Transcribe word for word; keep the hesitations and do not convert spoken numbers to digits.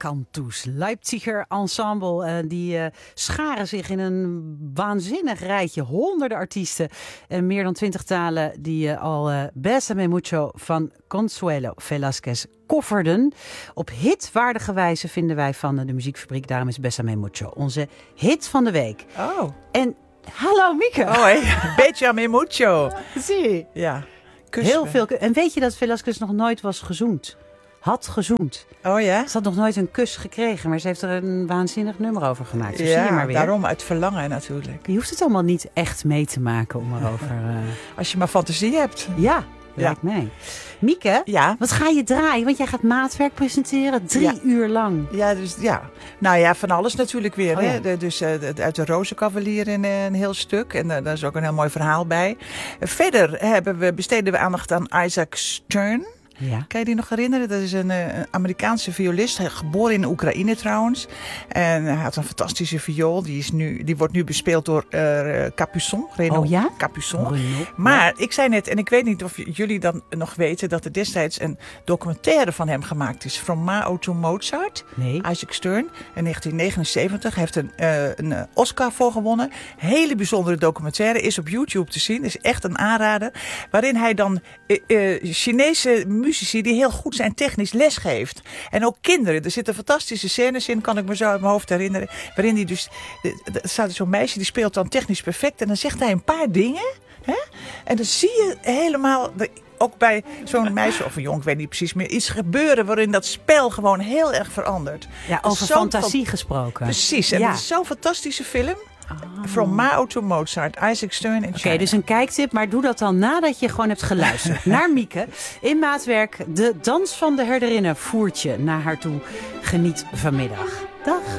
Cantus, Leipziger ensemble. Uh, die uh, scharen zich in een waanzinnig rijtje. Honderden artiesten en meer dan twintig talen die uh, al uh, Bésame Mucho van Consuelo Velázquez kofferden. Op hitwaardige wijze vinden wij van uh, de muziekfabriek. Daarom is Bésame Mucho onze hit van de week. Oh. En hallo Mieke. Hoi, Bésame Mucho. Zie. Ja. Kussen. Heel veel. En weet je dat Velázquez nog nooit was gezoend? Had gezoend. Oh ja? Ze had nog nooit een kus gekregen, maar ze heeft er een waanzinnig nummer over gemaakt. Zo ja, zie je maar weer. Daarom uit verlangen natuurlijk. Je hoeft het allemaal niet echt mee te maken om erover... Uh... Als je maar fantasie hebt. Ja, lijkt ja. mij. Mieke, ja? wat ga je draaien? Want jij gaat maatwerk presenteren, drie ja. uur lang. Ja, dus ja. Nou ja, van alles natuurlijk weer. Oh, hè? ja. De, dus uh, de, uit de Rozenkavalier een, een heel stuk. En uh, daar is ook een heel mooi verhaal bij. Uh, verder hebben we, besteden we aandacht aan Isaac Stern. Ja. Kan je die nog herinneren? Dat is een, een Amerikaanse violist. Hij is geboren in Oekraïne trouwens. En hij had een fantastische viool. Die, is nu, die wordt nu bespeeld door uh, Capuçon. Renaud oh ja? Capuçon. Renaud. Maar ik zei net, en ik weet niet of jullie dan nog weten, dat er destijds een documentaire van hem gemaakt is. From Mao to Mozart. Nee. Isaac Stern. In negentien negenenzeventig. Hij heeft een, uh, een Oscar voor gewonnen. Hele bijzondere documentaire. Is op YouTube te zien. Is echt een aanrader. Waarin hij dan uh, uh, Chinese muzici die heel goed zijn technisch lesgeeft. En ook kinderen. Er zitten fantastische scènes in, kan ik me zo uit mijn hoofd herinneren. Waarin hij dus, er staat zo'n meisje die speelt dan technisch perfect. En dan zegt hij een paar dingen. Hè? En dan zie je helemaal, ook bij zo'n meisje of een jong, ik weet niet precies meer, iets gebeuren waarin dat spel gewoon heel erg verandert. Ja, over fantasie van... gesproken. Precies. En ja. het is zo'n fantastische film. Oh. From Mao to Mozart, Isaac Stern in China. Oké, okay, dus een kijktip, maar doe dat dan nadat je gewoon hebt geluisterd naar Mieke. In maatwerk, de dans van de herderinnen voert je naar haar toe. Geniet vanmiddag. Dag.